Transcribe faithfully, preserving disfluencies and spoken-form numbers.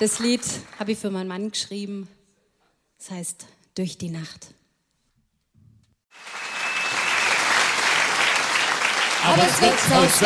Das Lied habe ich für meinen Mann geschrieben. Das heißt Durch die Nacht. Aber es wird